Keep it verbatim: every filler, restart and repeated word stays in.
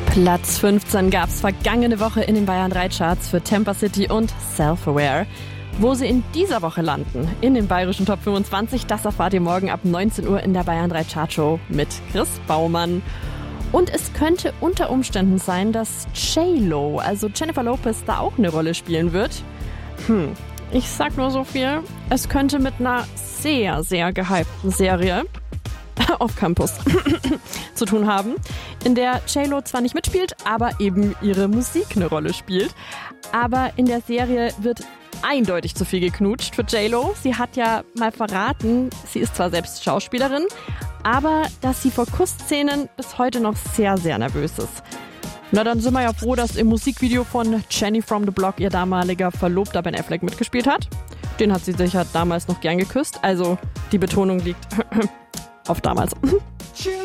Platz fünfzehn gab es vergangene Woche in den Bayern drei Charts für Temper City und Self-Aware. Wo sie in dieser Woche landen, in den bayerischen Top fünfundzwanzig, das erfahrt ihr morgen ab neunzehn Uhr in der Bayern drei Chartshow mit Chris Baumann. Und es könnte unter Umständen sein, dass J-Lo, also Jennifer Lopez, da auch eine Rolle spielen wird. Hm, ich sag nur so viel. Es könnte mit einer sehr, sehr gehypten Serie auf Campus zu tun haben, in der J-Lo zwar nicht mitspielt, aber eben ihre Musik eine Rolle spielt. Aber in der Serie wird eindeutig zu viel geknutscht für J-Lo. Sie hat ja mal verraten, sie ist zwar selbst Schauspielerin, aber dass sie vor Kussszenen bis heute noch sehr, sehr nervös ist. Na, dann sind wir ja froh, dass im Musikvideo von Jenny from the Block ihr damaliger Verlobter Ben Affleck mitgespielt hat. Den hat sie sicher damals noch gern geküsst. Also die Betonung liegt auf damals.